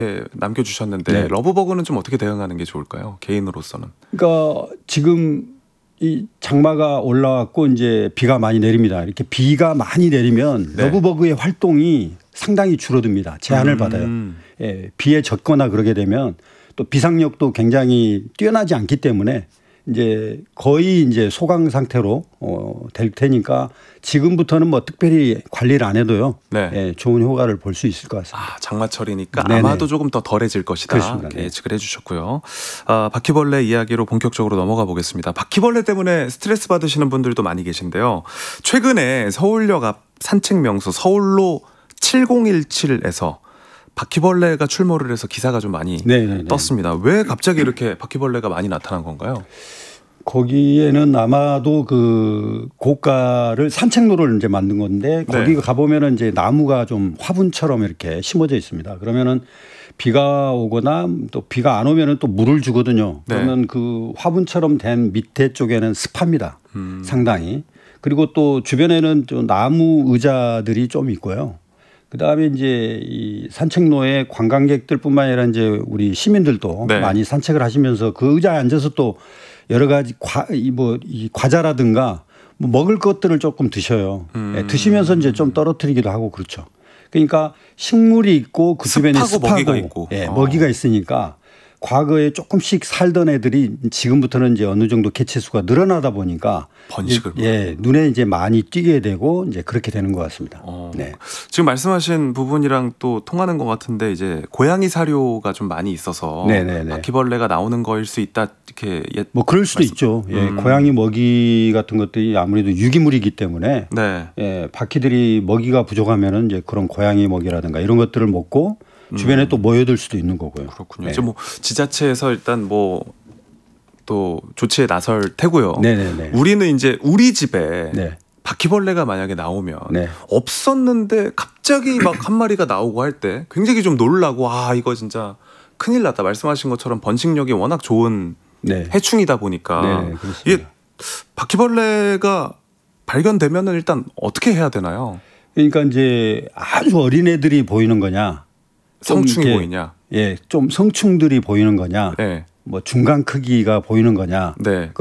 남겨주셨는데 네. 러브버그는 좀 어떻게 대응하는 게 좋을까요? 개인으로서는. 그러니까 지금 이 장마가 올라왔고 이제 비가 많이 내립니다. 이렇게 비가 많이 내리면 네. 러브버그의 활동이 상당히 줄어듭니다. 제한을 받아요. 예, 비에 젖거나 그러게 되면 또 비상력도 굉장히 뛰어나지 않기 때문에 이제 거의 이제 소강 상태로 될 테니까 지금부터는 뭐 특별히 관리를 안 해도요. 네. 예, 좋은 효과를 볼 수 있을 것 같습니다. 장마철이니까 네네. 아마도 조금 더 덜해질 것이다. 그렇습니다. 이렇게 네. 예측을 해주셨고요. 바퀴벌레 이야기로 본격적으로 넘어가 보겠습니다. 바퀴벌레 때문에 스트레스 받으시는 분들도 많이 계신데요. 최근에 서울역 앞 산책 명소 서울로 7017에서 바퀴벌레가 출몰을 해서 기사가 좀 많이 네네네. 떴습니다. 왜 갑자기 이렇게 바퀴벌레가 많이 나타난 건가요? 거기에는 아마도 그 고가를 산책로를 이제 만든 건데 거기 가보면은 이제 나무가 좀 화분처럼 이렇게 심어져 있습니다. 그러면은 비가 오거나 또 비가 안 오면은 또 물을 주거든요. 그러면 그 화분처럼 된 밑에 쪽에는 습합니다. 상당히. 그리고 또 주변에는 또 나무 의자들이 좀 있고요. 그다음에 이제 이 산책로에 관광객들뿐만 아니라 이제 우리 시민들도 많이 산책을 하시면서 그 의자에 앉아서 또 여러 가지 이 과자라든가 뭐 먹을 것들을 조금 드셔요. 네, 드시면서 이제 좀 떨어뜨리기도 하고 그렇죠. 그러니까 식물이 있고 그 주변에 습하고 먹이가 있고. 예, 먹이가 있으니까 과거에 조금씩 살던 애들이 지금부터는 이제 어느 정도 개체수가 늘어나다 보니까 번식을 예, 눈에 이제 많이 띄게 되고 이제 그렇게 되는 것 같습니다. 네. 지금 말씀하신 부분이랑 또 통하는 것 같은데 이제 고양이 사료가 좀 많이 있어서 바퀴벌레가 나오는 거일 수 있다 이렇게 뭐 그럴 수도 있죠. 예, 고양이 먹이 같은 것들이 아무래도 유기물이기 때문에 예, 바퀴들이 먹이가 부족하면은 이제 그런 고양이 먹이라든가 이런 것들을 먹고 주변에 또 모여들 수도 있는 거고요. 그렇군요. 이제 뭐 지자체에서 일단 뭐 또 조치에 나설 테고요. 네네네. 우리는 이제 우리 집에 바퀴벌레가 만약에 나오면 없었는데 갑자기 막 한 마리가 나오고 할 때 굉장히 좀 놀라고 이거 진짜 큰일 났다. 말씀하신 것처럼 번식력이 워낙 좋은 해충이다 보니까 이게 바퀴벌레가 발견되면은 일단 어떻게 해야 되나요? 그러니까 이제 아주 어린 애들이 보이는 거냐, 성충이 보이냐, 예, 좀 성충들이 보이는 거냐, 뭐 중간 크기가 보이는 거냐.